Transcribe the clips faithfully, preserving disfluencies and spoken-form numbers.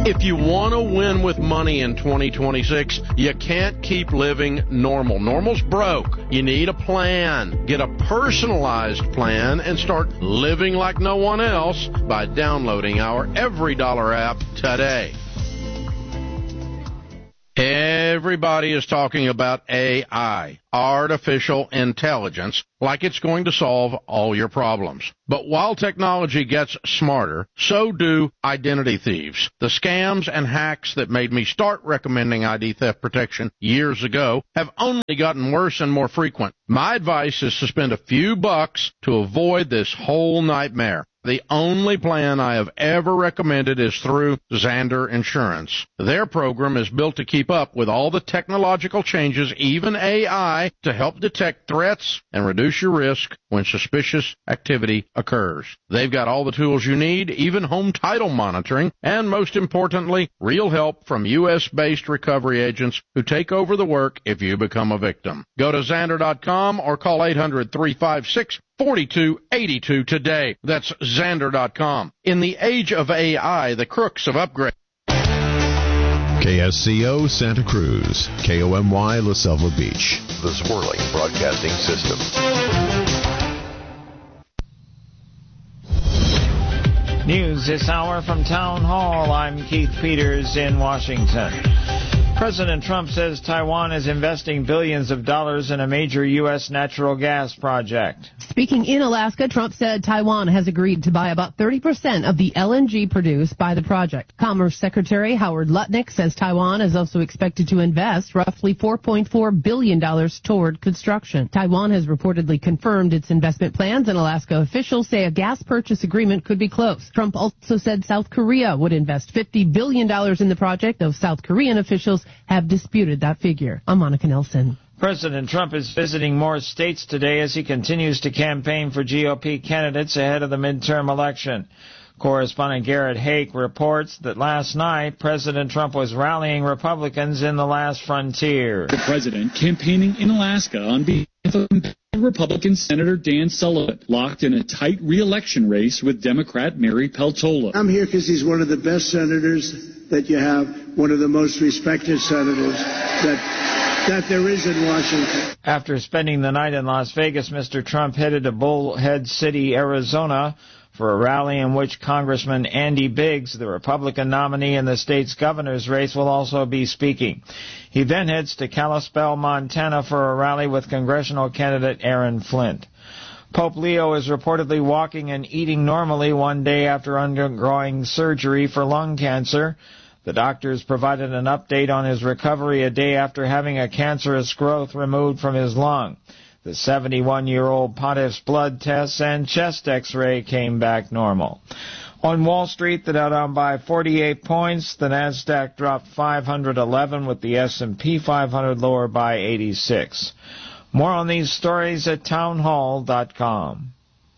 If you want to win with money in twenty twenty-six, you can't keep living normal. Normal's broke. You need a plan. Get a personalized plan and start living like no one else by downloading our Every Dollar app today. Everybody is talking about A I, artificial intelligence, like it's going to solve all your problems. But while technology gets smarter, so do identity thieves. The scams and hacks that made me start recommending I D theft protection years ago have only gotten worse and more frequent. My advice is to spend a few bucks to avoid this whole nightmare. The only plan I have ever recommended is through Zander Insurance. Their program is built to keep up with all the technological changes, even A I, to help detect threats and reduce your risk when suspicious activity occurs. They've got all the tools you need, even home title monitoring, and most importantly, real help from U S based recovery agents who take over the work if you become a victim. Go to Zander dot com or call eight hundred, three five six, four two eight two today. That's Zander dot com. In the age of A I, the crooks have upgraded. K S C O Santa Cruz, K O M Y La Selva Beach, the Swirling Broadcasting System. News this hour from Town Hall. I'm Keith Peters in Washington. President Trump says Taiwan is investing billions of dollars in a major U S natural gas project. Speaking in Alaska, Trump said Taiwan has agreed to buy about thirty percent of the L N G produced by the project. Commerce Secretary Howard Lutnick says Taiwan is also expected to invest roughly four point four billion dollars toward construction. Taiwan has reportedly confirmed its investment plans, and Alaska officials say a gas purchase agreement could be close. Trump also said South Korea would invest fifty billion dollars in the project, though South Korean officials have disputed that figure. I'm Monica Nelson. President Trump is visiting more states today as he continues to campaign for G O P candidates ahead of the midterm election. Correspondent Garrett Hake reports that last night, President Trump was rallying Republicans in the last frontier. The president campaigning in Alaska on behalf of Republican Senator Dan Sullivan, locked in a tight re-election race with Democrat Mary Peltola. I'm here because he's one of the best senators that you have, one of the most respected senators that that there is in Washington. After spending the night in Las Vegas, Mister Trump headed to Bullhead City, Arizona, for a rally in which Congressman Andy Biggs, the Republican nominee in the state's governor's race, will also be speaking. He then heads to Kalispell, Montana, for a rally with congressional candidate Aaron Flint. Pope Leo is reportedly walking and eating normally one day after undergoing surgery for lung cancer. The doctors provided an update on his recovery a day after having a cancerous growth removed from his lung. The seventy-one-year-old pontiff's blood tests and chest x-ray came back normal. On Wall Street, the Dow down by forty-eight points. The Nasdaq dropped five hundred eleven, with the S and P five hundred lower by eighty-six. More on these stories at townhall dot com.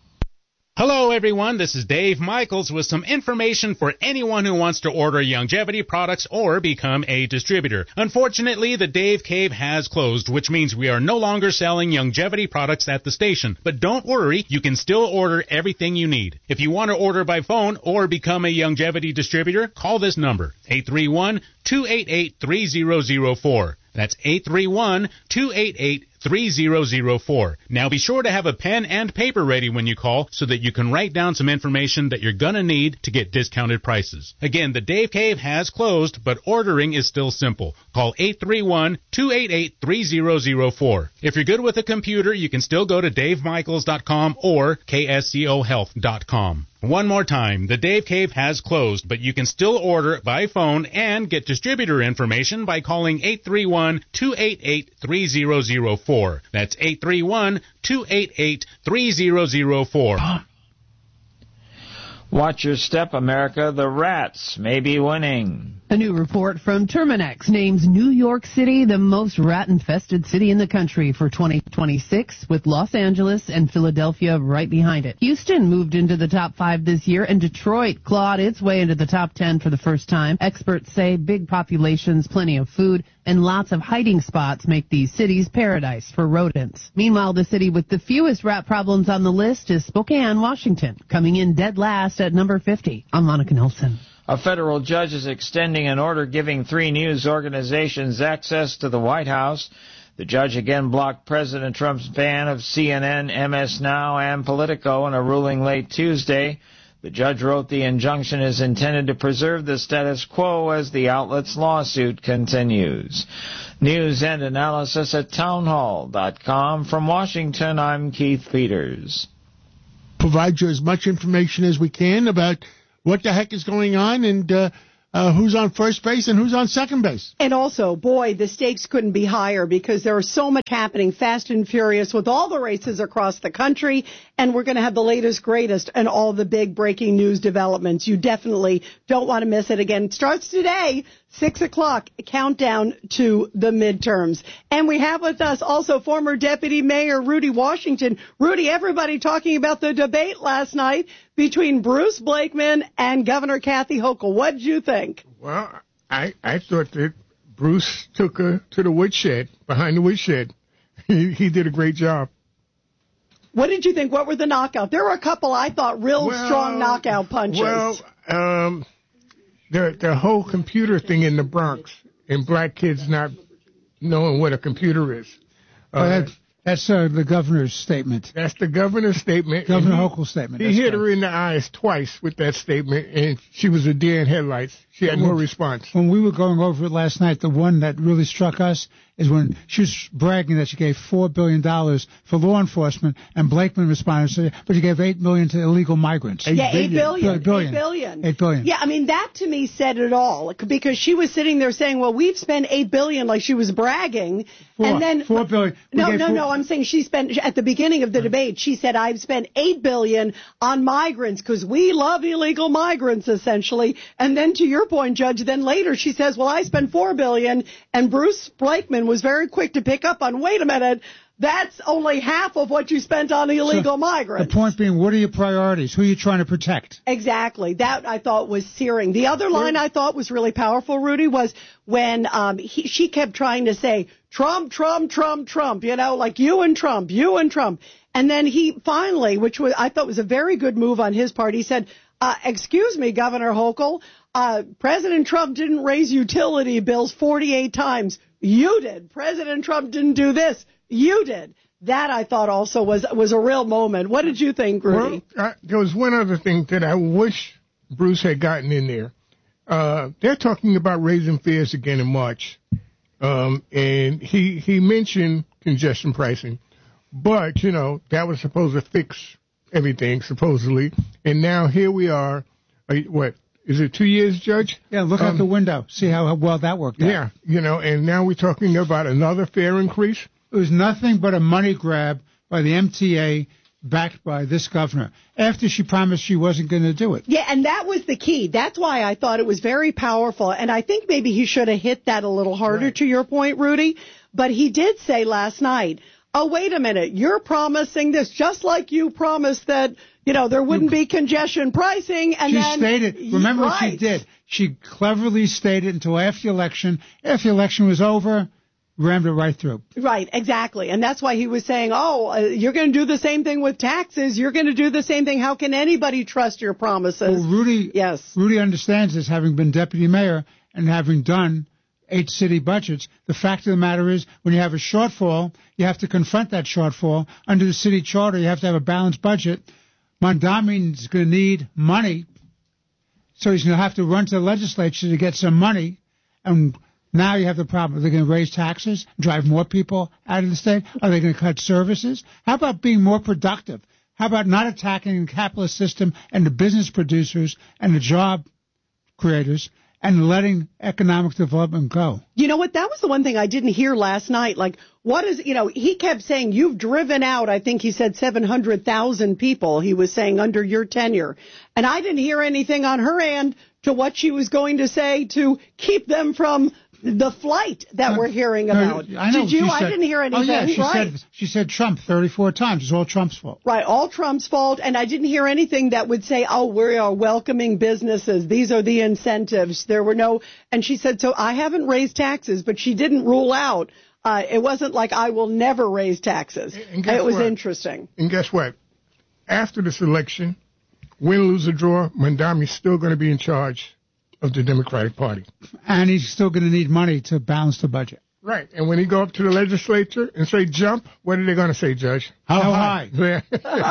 Hello, everyone. This is Dave Michaels with some information for anyone who wants to order Youngevity products or become a distributor. Unfortunately, the Dave Cave has closed, which means we are no longer selling Youngevity products at the station. But don't worry, you can still order everything you need. If you want to order by phone or become a Youngevity distributor, call this number, eight three one, two eight eight, three zero zero four. That's eight three one, two eight eight, three zero zero four. Now be sure to have a pen and paper ready when you call so that you can write down some information that you're going to need to get discounted prices. Again, the Dave Cave has closed, but ordering is still simple. Call eight three one, two eight eight, three zero zero four. If you're good with a computer, you can still go to dave michaels dot com or k s c o health dot com. One more time, the Dave Cave has closed, but you can still order by phone and get distributor information by calling eight three one, two eight eight, three zero zero four. That's eight three one, two eight eight, three zero zero four. Watch your step, America. The rats may be winning. A new report from Terminex names New York City the most rat-infested city in the country for twenty twenty-six, with Los Angeles and Philadelphia right behind it. Houston moved into the top five this year, and Detroit clawed its way into the top ten for the first time. Experts say big populations, plenty of food, and lots of hiding spots make these cities paradise for rodents. Meanwhile, the city with the fewest rat problems on the list is Spokane, Washington, coming in dead last at number fifty. I'm Monica Nelson. A federal judge is extending an order giving three news organizations access to the White House. The judge again blocked President Trump's ban of C N N, M S Now, and Politico in a ruling late Tuesday. The judge wrote the injunction is intended to preserve the status quo as the outlet's lawsuit continues. News and analysis at townhall dot com. From Washington, I'm Keith Peters. Provide you as much information as we can about what the heck is going on and uh, uh, who's on first base and who's on second base. And also, boy, the stakes couldn't be higher because there is so much happening fast and furious with all the races across the country, and we're going to have the latest, greatest, and all the big breaking news developments. You definitely don't want to miss it. Again, it starts today, six o'clock, countdown to the midterms. And we have with us also former Deputy Mayor Rudy Washington. Rudy, everybody talking about the debate last night between Bruce Blakeman and Governor Kathy Hochul. What did you think? Well, I, I thought that Bruce took her to the woodshed, behind the woodshed. He, he did a great job. What did you think? What were the knockouts? There were a couple, I thought, real well, strong knockout punches. Well, um, the, the whole computer thing in the Bronx and black kids not knowing what a computer is. Uh, that's that's uh, the governor's statement. That's the governor's statement. Governor Hochul's statement. He that's hit right. her in the eyes twice with that statement, and she was a deer in headlights. She had no response. When we were going over it last night, the one that really struck us is when she was bragging that she gave four billion dollars for law enforcement, and Blakeman responded, saying, but you gave eight million dollars to illegal migrants. Eight yeah, eight billion. Eight billion. Eight billion. Eight billion. Yeah, I mean, that to me said it all, because she was sitting there saying, well, we've spent eight billion dollars, like she was bragging. Four. And then, four billion. No, we no, four, no, I'm saying she spent, at the beginning of the debate, she said, I've spent eight billion dollars on migrants because we love illegal migrants, essentially. And then to your point, Judge, then later she says, well, I spent four billion dollars, and Bruce Blakeman was very quick to pick up on, wait a minute, that's only half of what you spent on illegal so migrants. The point being, what are your priorities? Who are you trying to protect? Exactly. That I thought was searing. The other line I thought was really powerful, Rudy, was when um, he, she kept trying to say, Trump, Trump, Trump, Trump, you know, like you and Trump, you and Trump. And then he finally, which was I thought was a very good move on his part, he said, uh, excuse me, Governor Hochul, uh, President Trump didn't raise utility bills forty-eight times. You did. President Trump didn't do this. You did. That, I thought, also was was a real moment. What did you think, Rudy? Well, uh, there was one other thing that I wish Bruce had gotten in there. Uh, they're talking about raising fares again in March. Um, and he, he mentioned congestion pricing. But, you know, that was supposed to fix everything, supposedly. And now here we are. Uh, what? Is it two years, Judge? Yeah, look um, out the window. See how well that worked out. Yeah, you know, and now we're talking about another fare increase. It was nothing but a money grab by the M T A, backed by this governor, after she promised she wasn't going to do it. Yeah, and that was the key. That's why I thought it was very powerful, and I think maybe he should have hit that a little harder, right, to your point, Rudy. But he did say last night, oh, wait a minute, you're promising this just like you promised that, you know, there wouldn't be congestion pricing. And she then, stated, remember right. what she did? She cleverly stated until after the election. After the election was over, rammed it right through. Right, exactly. And that's why he was saying, oh, uh, you're going to do the same thing with taxes. You're going to do the same thing. How can anybody trust your promises? Well, Rudy, yes. Rudy understands this, having been deputy mayor and having done eight city budgets. The fact of the matter is, when you have a shortfall, you have to confront that shortfall. Under the city charter, you have to have a balanced budget. Mondamian is going to need money, so he's going to have to run to the legislature to get some money. And now you have the problem. Are they going to raise taxes, drive more people out of the state? Are they going to cut services? How about being more productive? How about not attacking the capitalist system and the business producers and the job creators and letting economic development go? You know what? That was the one thing I didn't hear last night. Like, what is, you know, he kept saying, you've driven out, I think he said seven hundred thousand people, he was saying, under your tenure. And I didn't hear anything on her end to what she was going to say to keep them from the flight that uh, we're hearing about. No, I know. Did you? Said, I didn't hear anything. Oh, yeah, she, right. said, she said Trump thirty-four times. It's all Trump's fault. Right, all Trump's fault. And I didn't hear anything that would say, oh, we are welcoming businesses. These are the incentives. There were no, and she said, so I haven't raised taxes, but she didn't rule out. Uh, it wasn't like I will never raise taxes. And guess it was what? interesting. And guess what? After this election, win, lose, or draw, Mondami's still going to be in charge of the Democratic Party. And he's still going to need money to balance the budget. Right. And when he go up to the legislature and say jump, what are they going to say, Judge? How, How high? high?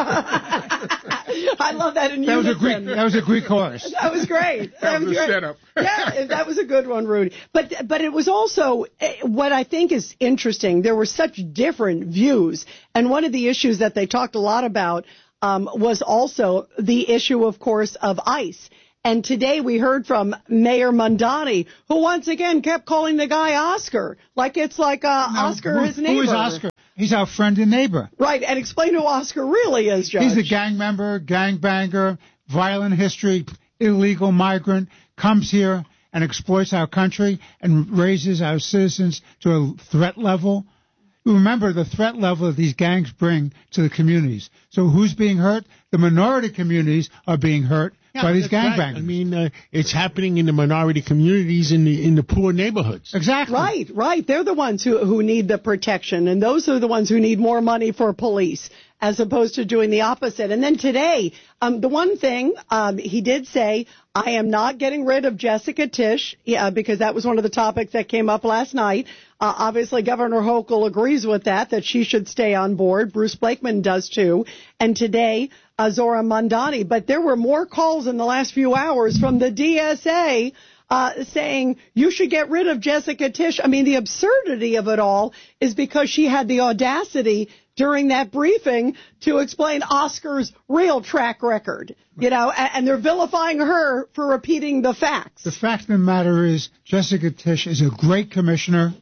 I love that in that unison. Was a Greek, that was a Greek chorus. That was great. That, that was, was a great. setup. Yeah, that was a good one, Rudy. But but it was also what I think is interesting. There were such different views, and one of the issues that they talked a lot about um, was also the issue, of course, of ICE. And today we heard from Mayor Mamdani, who once again kept calling the guy Oscar, like it's like uh, no, Oscar, who, his neighbor. Who is Oscar? He's our friend and neighbor. Right, and explain who Oscar really is, Judge. He's a gang member, gangbanger, violent history, illegal migrant, comes here and exploits our country and raises our citizens to a threat level. Remember the threat level that these gangs bring to the communities. So who's being hurt? The minority communities are being hurt yeah, by these gangbangers. Right. I mean, uh, it's happening in the minority communities in the in the poor neighborhoods. Exactly. Right, right. They're the ones who who need the protection, and those are the ones who need more money for police, as opposed to doing the opposite. And then today, um, the one thing um, he did say, I am not getting rid of Jessica Tisch, yeah, because that was one of the topics that came up last night. Uh, obviously, Governor Hochul agrees with that, that she should stay on board. Bruce Blakeman does too. And today, uh, Zohran Mamdani. But there were more calls in the last few hours from the D S A uh, saying you should get rid of Jessica Tisch. I mean, the absurdity of it all is because she had the audacity during that briefing to explain Oscar's real track record, you know, and, and they're vilifying her for repeating the facts. The fact of the matter is Jessica Tisch is a great commissioner,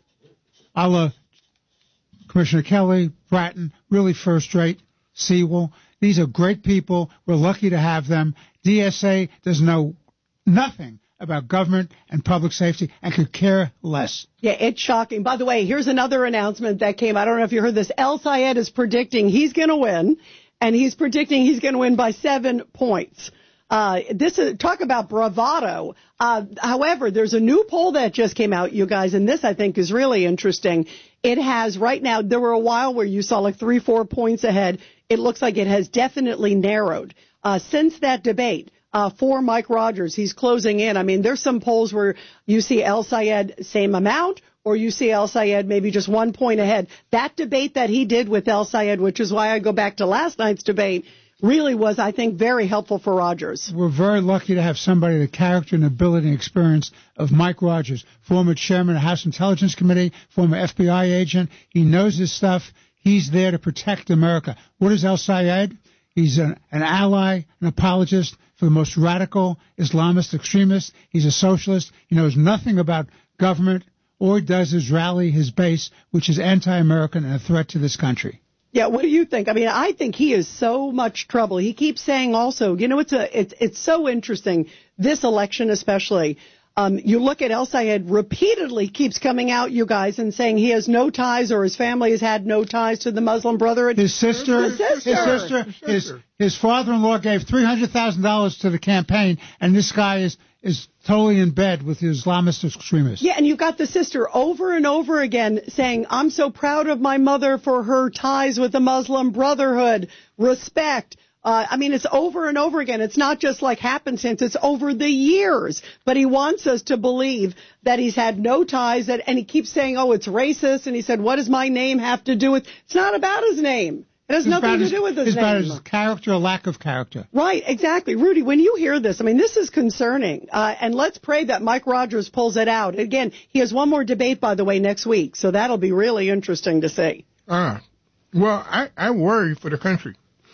a la Commissioner Kelly, Bratton, really first-rate, Sewell. These are great people. We're lucky to have them. D S A does know nothing about government and public safety and could care less. Yeah, it's shocking. By the way, here's another announcement that came. I don't know if you heard this. El Sayed is predicting he's going to win, and he's predicting he's going to win by seven points. Uh, this is, talk about bravado. Uh, however, there's a new poll that just came out, you guys, and this I think is really interesting. It has right now, there were a while where you saw like three, four points ahead. It looks like it has definitely narrowed. Uh, since that debate, Uh, for Mike Rogers, he's closing in. I mean, there's some polls where you see El Sayed same amount, or you see El Sayed maybe just one point ahead. That debate that he did with El Sayed, which is why I go back to last night's debate, really was, I think, very helpful for Rogers. We're very lucky to have somebody, the character and ability and experience of Mike Rogers, former chairman of the House Intelligence Committee, former F B I agent. He knows his stuff. He's there to protect America. What is El Sayed? He's an, an ally, an apologist for the most radical Islamist extremists. He's a socialist. He knows nothing about government. All he does is rally his base, which is anti-American and a threat to this country. Yeah, what do you think? I mean, I think he is so much trouble. He keeps saying also, you know, it's a, it's, it's so interesting, this election especially. Um, you look at El Sayed repeatedly keeps coming out, you guys, and saying he has no ties or his family has had no ties to the Muslim Brotherhood. His sister, his sister, his, sister, his, his father-in-law gave three hundred thousand dollars to the campaign, and this guy is, is totally in bed with the Islamist extremists. Yeah, and you've got the sister over and over again saying, I'm so proud of my mother for her ties with the Muslim Brotherhood. Respect. Uh, I mean, it's over and over again. It's not just like happenstance. It's over the years. But he wants us to believe that he's had no ties, that, and he keeps saying, oh, it's racist. And he said, what does my name have to do with? It's not about his name. It has It's nothing to his, do with his it's name. It's about his character or lack of character. Right, exactly. Rudy, when you hear this, I mean, this is concerning. Uh, and let's pray that Mike Rogers pulls it out. Again, he has one more debate, by the way, next week. So that'll be really interesting to see. Ah, well, I, I worry for the country.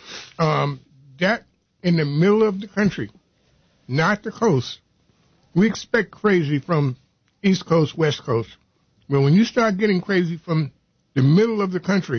Um, that in the middle of the country, not the coast. We expect crazy from East Coast, West Coast. But when you start getting crazy from the middle of the country,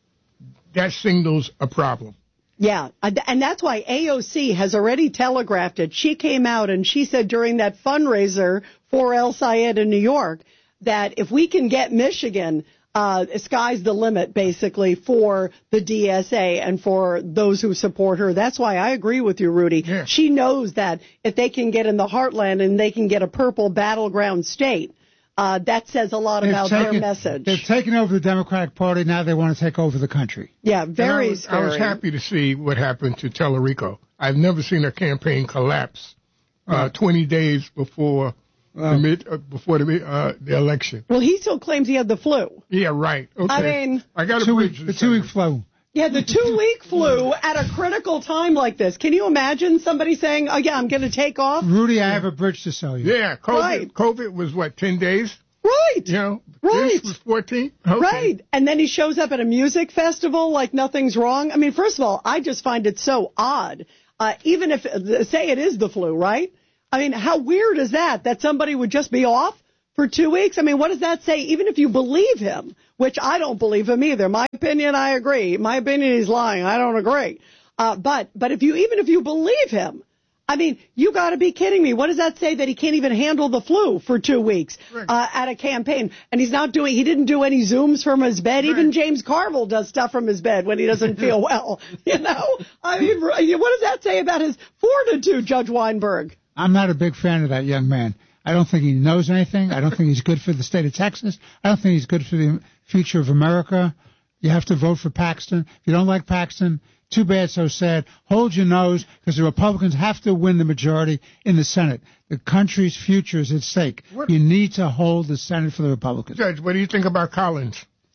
that signals a problem. Yeah, and that's why A O C has already telegraphed it. She came out and she said during that fundraiser for El Sayed in New York that if we can get Michigan, uh, sky's the limit, basically, for the D S A and for those who support her. That's why I agree with you, Rudy. Yeah. She knows that if they can get in the heartland and they can get a purple battleground state, uh, that says a lot They've about taken, their message. They've taken over the Democratic Party. Now they want to take over the country. Yeah, very I was, scary. I was happy to see what happened to Tellerico. I've never seen a campaign collapse uh, twenty days before the mid, uh, before the uh, the election. Well, he still claims he had the flu. Yeah, right. Okay. I mean, I got a two bridge week, the two week flu. Yeah, the two-week flu at a critical time like this. Can you imagine somebody saying, oh, yeah, I'm going to take off? Rudy, I have a bridge to sell you. Yeah, COVID, Right. COVID was, what, ten days? Right. You know, Right. this was fourteen? Okay. Right. And then he shows up at a music festival like nothing's wrong. I mean, first of all, I just find it so odd. Uh, even if, say it is the flu, right? I mean, how weird is that, that somebody would just be off for two weeks? I mean, what does that say? Even if you believe him, which I don't believe him either. My opinion, I agree. My opinion, he's lying. I don't agree. Uh, but, but if you, even if you believe him, I mean, you got to be kidding me. What does that say that he can't even handle the flu for two weeks uh, at a campaign? And he's not doing, he didn't do any Zooms from his bed. Right. Even James Carville does stuff from his bed when he doesn't feel well. You know? I mean, what does that say about his fortitude, Judge Weinberg? I'm not a big fan of that young man. I don't think he knows anything. I don't think he's good for the state of Texas. I don't think he's good for the future of America. You have to vote for Paxton. If you don't like Paxton, too bad, so sad. Hold your nose, because the Republicans have to win the majority in the Senate. The country's future is at stake. What? You need to hold the Senate for the Republicans. Judge, what do you think about Collins?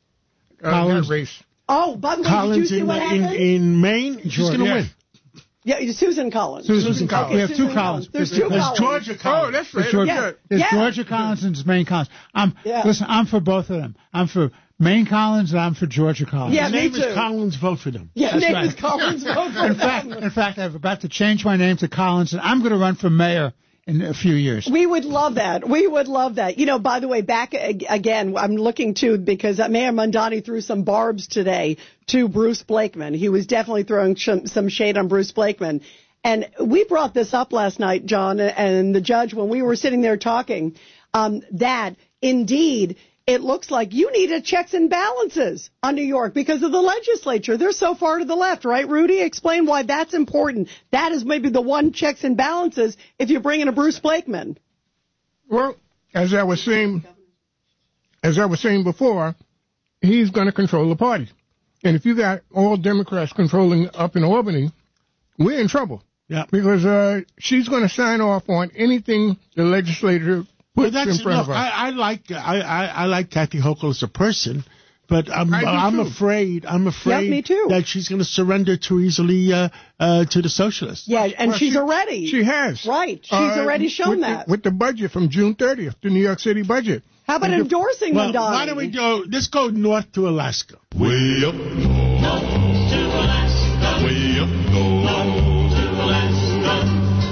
Uh, Collins. that race. Oh, by the way, Collins did you see in, what in, happened? in Maine, she's Georgia, going to yeah. win. Yeah, Susan Collins. Susan, Susan Collins. We have Susan two Collins. There's two There's Collins. Georgia Collins. Oh, that's There's right. Georgia, Yeah. there's Yeah. Georgia Collins and there's Maine Collins. I'm Yeah. listen. I'm for both of them. I'm for Maine Collins and I'm for Georgia Collins. Yeah, His me name too. is Collins. Vote for them. Yeah, That's name right. is Collins. Vote for In them. fact, in fact, I'm about to change my name to Collins, and I'm going to run for mayor in a few years. We would love that. We would love that. You know, by the way, back ag- again, I'm looking to, because Mayor Mondani threw some barbs today to Bruce Blakeman. He was definitely throwing sh- some shade on Bruce Blakeman. And we brought this up last night, John, and the judge, when we were sitting there talking, um, that indeed it looks like you need a checks and balances on New York because of the legislature. They're so far to the left, right, Rudy? Explain why that's important. That is maybe the one checks and balances if you bring in a Bruce Blakeman. Well, as I was saying, as I was saying before, he's going to control the party. And if you got all Democrats controlling up in Albany, we're in trouble. Yeah. Because uh, she's going to sign off on anything the legislature Well, puts that's, in front look, of her. I, I like I, I, I like Kathy Hochul as a person, but I'm I do I'm too. afraid I'm afraid me too. that she's going to surrender too easily uh, uh, to the socialists. Yeah, and Well, she's she- already. She has. Right. She's Uh, already shown with that. The, with the budget from June thirtieth, the New York City budget. How about And the- endorsing Well, Mondani? why don't we go? Let's go north to Alaska. Way up north to Alaska. Way up north to Alaska.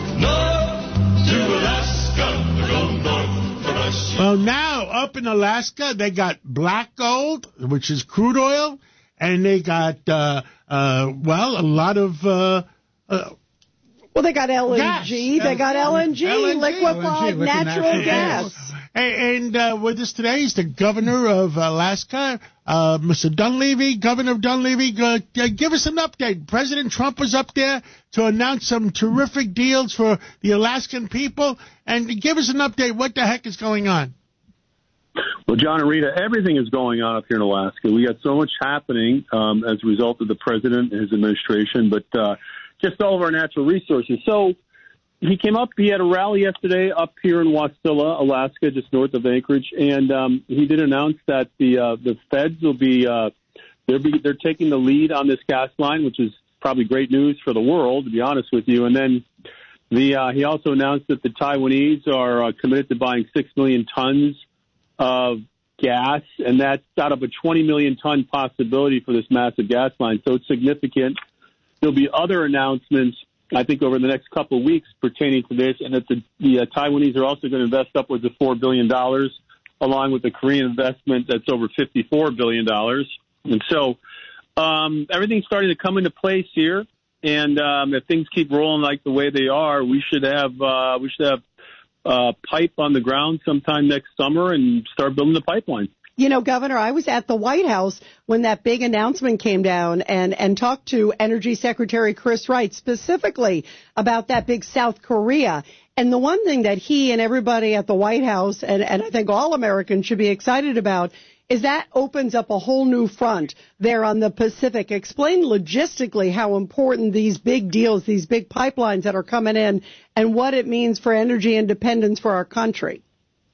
North to Alaska. Go north for us. Well, now up in Alaska, they got black gold, which is crude oil, and they got uh, uh, well a lot of. Uh, uh, Well, they got L N G. Gas. They got L N G, L N G. liquefied L N G, liquid natural natural gas. gas. And, and uh, with us today is the governor of Alaska, uh, Mister Dunleavy. Governor Dunleavy, uh, uh, give us an update. President Trump was up there to announce some terrific deals for the Alaskan people. And give us an update. What the heck is going on? Well, John and Rita, everything is going on up here in Alaska. We got so much happening um, as a result of the president and his administration, but uh, just all of our natural resources. So he came up, he had a rally yesterday up here in Wasilla, Alaska, just north of Anchorage, and um, he did announce that the uh, the feds will be, uh, they're, be they're taking the lead on this gas line, which is probably great news for the world, to be honest with you. And then the uh, he also announced that the Taiwanese are uh, committed to buying six million tons of gas, and that's out of a twenty million ton possibility for this massive gas line. So it's significant. There'll be other announcements, I think, over the next couple of weeks pertaining to this, and that the, the uh, Taiwanese are also going to invest upwards of four billion dollars, along with the Korean investment that's over fifty-four billion dollars. And so um, everything's starting to come into place here, and um, if things keep rolling like the way they are, we should have uh, we should have uh, pipe on the ground sometime next summer and start building the pipeline. You know, Governor, I was at the White House when that big announcement came down and, and talked to Energy Secretary Chris Wright specifically about that big South Korea. And the one thing that he and everybody at the White House, and, and I think all Americans should be excited about, is that opens up a whole new front there on the Pacific. Explain logistically how important these big deals, these big pipelines that are coming in, and what it means for energy independence for our country.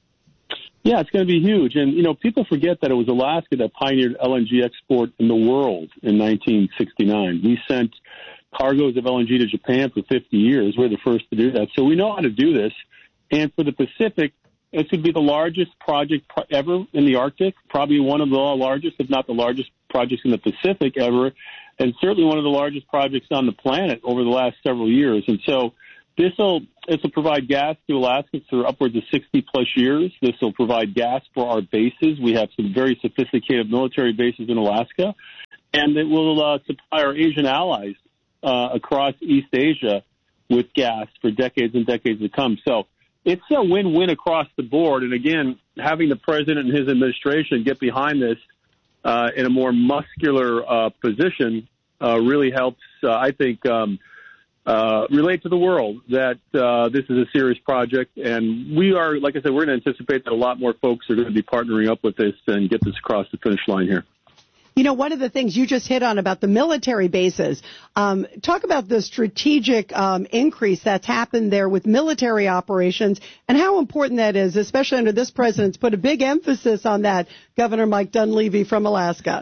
Yeah, it's going to be huge. And, you know, people forget that it was Alaska that pioneered L N G export in the world in nineteen sixty-nine. We sent cargoes of L N G to Japan for fifty years. We're the first to do that. So we know how to do this. And for the Pacific, this would be the largest project ever in the Arctic, probably one of the largest, if not the largest projects in the Pacific ever, and certainly one of the largest projects on the planet over the last several years. And so this will this will provide gas to Alaska for upwards of sixty plus years. This will provide gas for our bases. We have some very sophisticated military bases in Alaska, and it will uh, supply our Asian allies uh, across East Asia with gas for decades and decades to come. So it's a win-win across the board. And again, having the president and his administration get behind this uh, in a more muscular uh, position uh, really helps, uh, I think, um, uh, relate to the world that uh, this is a serious project. And we are, like I said, we're going to anticipate that a lot more folks are going to be partnering up with this and get this across the finish line here. You know, one of the things you just hit on about the military bases, um, talk about the strategic um, increase that's happened there with military operations and how important that is, especially under this president's put a big emphasis on that, Governor Mike Dunleavy from Alaska.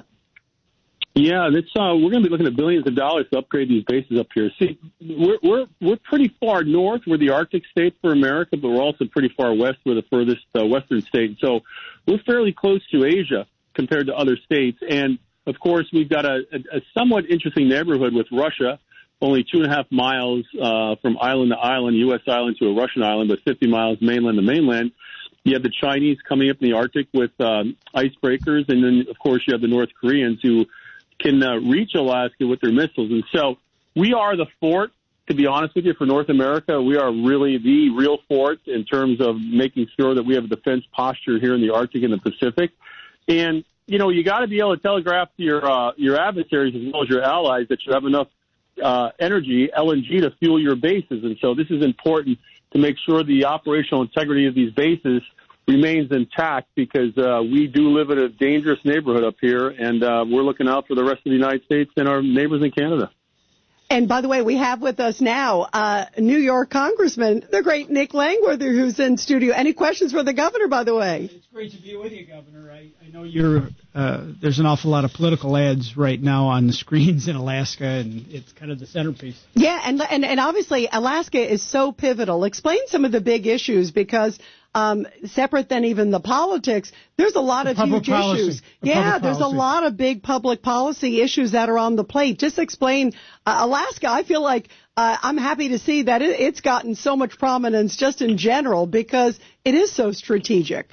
Yeah, it's, uh, we're going to be looking at billions of dollars to upgrade these bases up here. See, we're, we're, we're pretty far north. We're the Arctic state for America, but we're also pretty far west. We're the furthest uh, western state. So we're fairly close to Asia compared to other states. And, of course, we've got a, a, a somewhat interesting neighborhood with Russia, only two and a half miles uh, from island to island, U S island to a Russian island, but fifty miles mainland to mainland. You have the Chinese coming up in the Arctic with um, icebreakers, and then, of course, you have the North Koreans who can uh, reach Alaska with their missiles. And so we are the fort, to be honest with you, for North America. We are really the real fort in terms of making sure that we have a defense posture here in the Arctic and the Pacific. And, you know, you got to be able to telegraph to your, uh, your adversaries as well as your allies that you have enough uh, energy, L N G, to fuel your bases. And so this is important to make sure the operational integrity of these bases remains intact, because uh, we do live in a dangerous neighborhood up here, and uh, we're looking out for the rest of the United States and our neighbors in Canada. And by the way, we have with us now uh, New York Congressman, the great Nick Langworthy, who's in studio. Any questions for the governor, by the way? It's great to be with you, Governor. I, I know you're uh, there's an awful lot of political ads right now on the screens in Alaska, and it's kind of the centerpiece. Yeah, and and, and obviously Alaska is so pivotal. Explain some of the big issues, because Um, separate than even the politics, there's a lot of huge policy. issues. The yeah, there's policy. a lot of big public policy issues that are on the plate. Just explain uh, Alaska. I feel like uh, I'm happy to see that it, it's gotten so much prominence just in general because it is so strategic.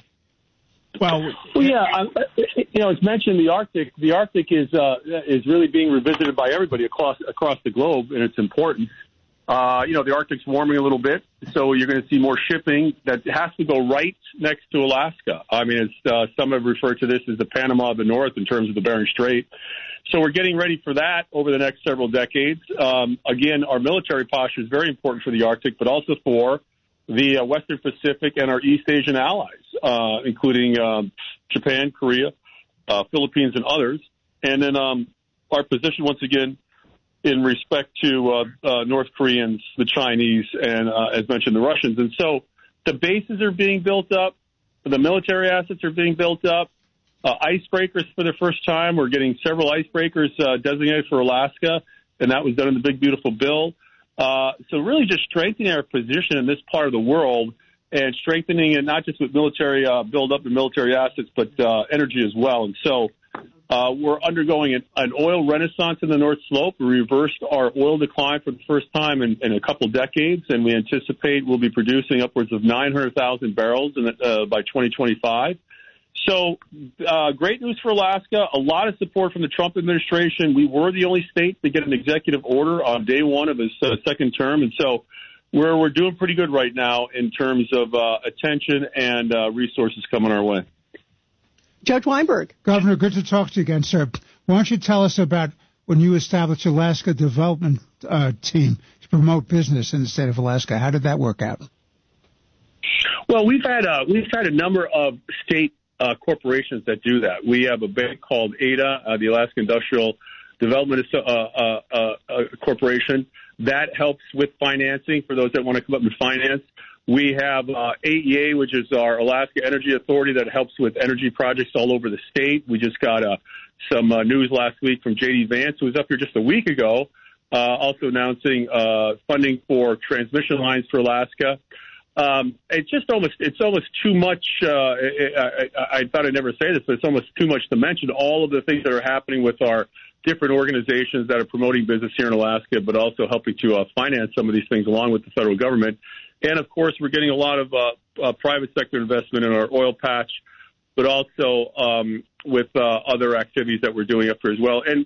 Well, well yeah, I, you know, as mentioned, the Arctic, the Arctic is uh, is really being revisited by everybody across across the globe, and it's important. Uh, you know, the Arctic's warming a little bit, so you're going to see more shipping that has to go right next to Alaska. I mean, it's, uh, some have referred to this as the Panama of the North in terms of the Bering Strait. So we're getting ready for that over the next several decades. Um, again, our military posture is very important for the Arctic, but also for the uh, Western Pacific and our East Asian allies, uh, including um, Japan, Korea, uh, Philippines, and others. And then um, our position, once again, in respect to uh, uh, North Koreans, the Chinese, and, uh, as mentioned, the Russians. And so the bases are being built up. The military assets are being built up. Uh, icebreakers for the first time. We're getting several icebreakers uh, designated for Alaska, and that was done in the Big Beautiful Bill. Uh, so really just strengthening our position in this part of the world, and strengthening it not just with military uh, build-up and military assets, but uh, energy as well. And so Uh, we're undergoing an, an oil renaissance in the North Slope. We reversed our oil decline for the first time in, in a couple decades, and we anticipate we'll be producing upwards of nine hundred thousand barrels in the, uh, by twenty twenty-five. So uh, great news for Alaska. A lot of support from the Trump administration. We were the only state to get an executive order on day one of his uh, second term, and so we're, we're doing pretty good right now in terms of uh, attention and uh, resources coming our way. Judge Weinberg. Governor, good to talk to you again, sir. Why don't you tell us about when you established Alaska Development uh, Team to promote business in the state of Alaska? How did that work out? Well, we've had a, we've had a number of state uh, corporations that do that. We have a bank called A D A, uh, the Alaska Industrial Development uh, uh, uh, uh, Corporation, that helps with financing for those that want to come up and finance. We have uh, A E A, which is our Alaska Energy Authority, that helps with energy projects all over the state. We just got uh, some uh, news last week from J D Vance, who was up here just a week ago, uh, also announcing uh, funding for transmission lines for Alaska. Um, it's just almost, it's almost too much. Uh, I, I, I thought I'd never say this, but it's almost too much to mention all of the things that are happening with our different organizations that are promoting business here in Alaska, but also helping to uh, finance some of these things along with the federal government. And, of course, we're getting a lot of uh, uh, private sector investment in our oil patch, but also um, with uh, other activities that we're doing up here as well. And